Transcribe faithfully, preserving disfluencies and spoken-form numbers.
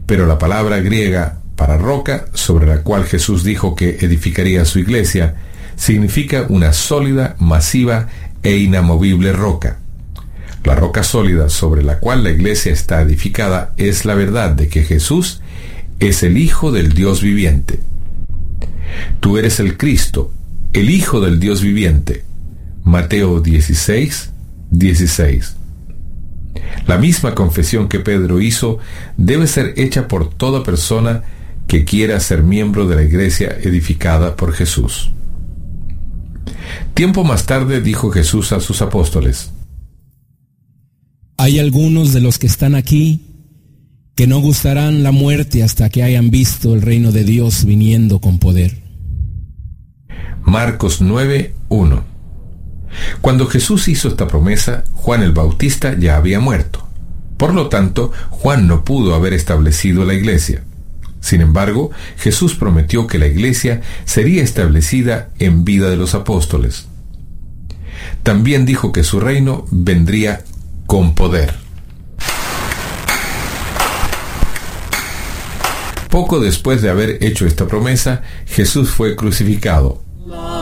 pero la palabra griega para roca, sobre la cual Jesús dijo que edificaría su iglesia, significa una sólida, masiva e inamovible roca. La roca sólida sobre la cual la iglesia está edificada es la verdad de que Jesús es el Hijo del Dios viviente. Tú eres el Cristo, el Hijo del Dios viviente. Mateo dieciséis, dieciséis. La misma confesión que Pedro hizo debe ser hecha por toda persona que quiera ser miembro de la iglesia edificada por Jesús. Tiempo más tarde dijo Jesús a sus apóstoles: Hay algunos de los que están aquí que no gustarán la muerte hasta que hayan visto el reino de Dios viniendo con poder. Marcos nueve, uno. Cuando Jesús hizo esta promesa, Juan el Bautista ya había muerto. Por lo tanto, Juan no pudo haber establecido la iglesia. Sin embargo, Jesús prometió que la iglesia sería establecida en vida de los apóstoles. También dijo que su reino vendría con poder. Poco después de haber hecho esta promesa, Jesús fue crucificado.